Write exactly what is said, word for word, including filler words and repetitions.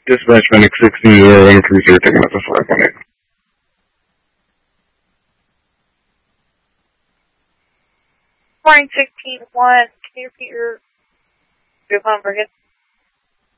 Dispatch Phoenix sixteen zero one three zero, taking up to five one eight. Morning sixteen one, can you repeat your, your phone again?